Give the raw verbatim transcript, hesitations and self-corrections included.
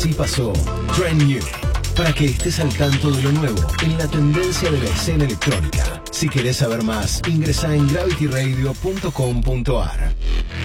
Así pasó Trend New, para que estés al tanto de lo nuevo en la tendencia de la escena electrónica. Si querés saber más, ingresa en gravity radio punto com punto a r.